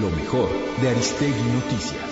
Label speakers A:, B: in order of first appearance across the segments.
A: lo mejor de Aristegui Noticias.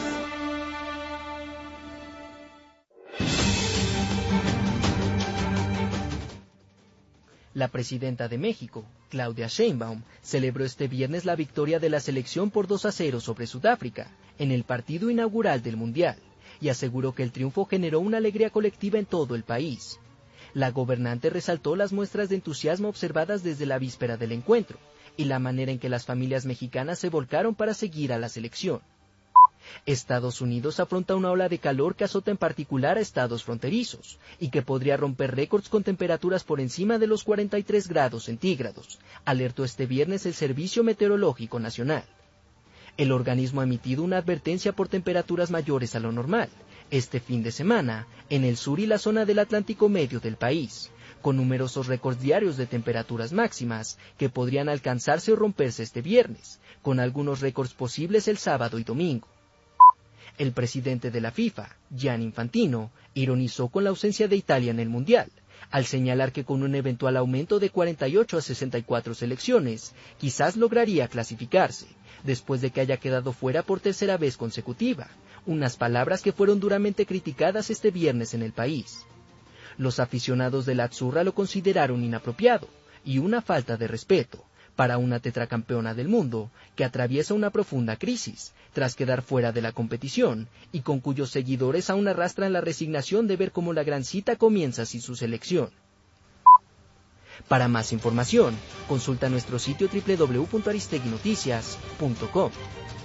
B: La presidenta de México, Claudia Sheinbaum, celebró este viernes la victoria de la selección por 2-0 sobre Sudáfrica, en el partido inaugural del Mundial, y aseguró que el triunfo generó una alegría colectiva en todo el país. La gobernante resaltó las muestras de entusiasmo observadas desde la víspera del encuentro, y la manera en que las familias mexicanas se volcaron para seguir a la selección. Estados Unidos afronta una ola de calor que azota en particular a estados fronterizos y que podría romper récords con temperaturas por encima de los 43 grados centígrados, alertó este viernes el Servicio Meteorológico Nacional. El organismo ha emitido una advertencia por temperaturas mayores a lo normal este fin de semana en el sur y la zona del Atlántico medio del país, con numerosos récords diarios de temperaturas máximas que podrían alcanzarse o romperse este viernes, con algunos récords posibles el sábado y domingo. El presidente de la FIFA, Gianni Infantino, ironizó con la ausencia de Italia en el Mundial, al señalar que con un eventual aumento de 48 a 64 selecciones, quizás lograría clasificarse, después de que haya quedado fuera por tercera vez consecutiva, unas palabras que fueron duramente criticadas este viernes en el país. Los aficionados de la Azzurra lo consideraron inapropiado y una falta de respeto para una tetracampeona del mundo que atraviesa una profunda crisis tras quedar fuera de la competición y con cuyos seguidores aún arrastran la resignación de ver cómo la gran cita comienza sin su selección. Para más información, consulta nuestro sitio www.aristeguinoticias.com.